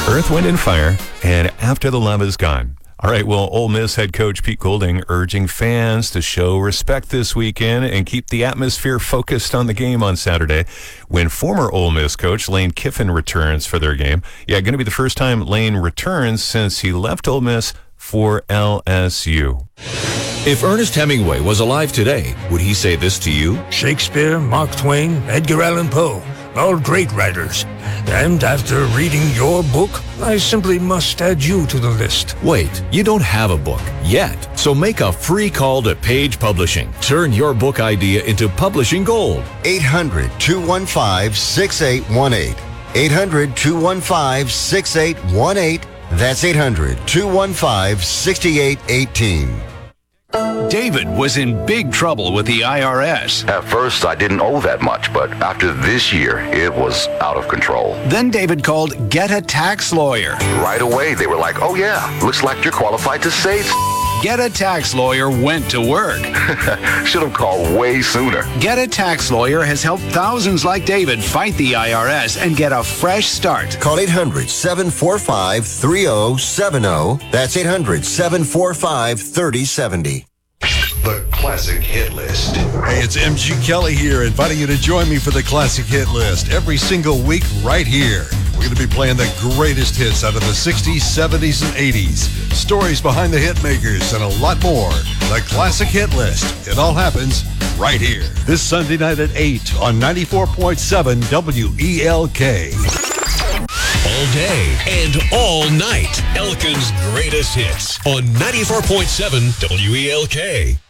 Earth, Wind, and Fire, and After the Love Is Gone. All right, well, Ole Miss head coach Pete Golding urging fans to show respect this weekend and keep the atmosphere focused on the game on Saturday when former Ole Miss coach Lane Kiffin returns for their game. Yeah, going to be the first time Lane returns since he left Ole Miss for LSU. If Ernest Hemingway was alive today, would he say this to you? Shakespeare, Mark Twain, Edgar Allan Poe, all great writers. And after reading your book, I simply must add you to the list. Wait, you don't have a book yet. So make a free call to Page Publishing. Turn your book idea into publishing gold. 800-215-6818. 800-215-6818. That's 800-215-6818. David was in big trouble with the IRS. At first, I didn't owe that much, but after this year, it was out of control. Then David called Get a Tax Lawyer. Right away, they were like, oh yeah, looks like you're qualified to say Get a Tax Lawyer went to work. Should have called way sooner. Get a Tax Lawyer has helped thousands like David fight the IRS and get a fresh start. Call 800-745-3070. That's 800-745-3070. The Classic Hit List. Hey, it's MG Kelly here, inviting you to join me for the Classic Hit List every single week right here. We're going to be playing the greatest hits out of the 60s, 70s, and 80s, stories behind the hit makers, and a lot more. The Classic Hit List. It all happens right here. This Sunday night at 8 on 94.7 WELK. All day and all night. Elkin's greatest hits on 94.7 WELK.